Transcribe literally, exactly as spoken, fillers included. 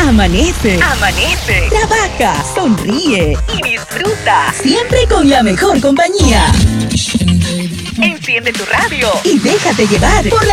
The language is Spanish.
Amanece. Amanece. Trabaja, sonríe y disfruta. Siempre con la mejor compañía. Enciende tu radio y déjate llevar por la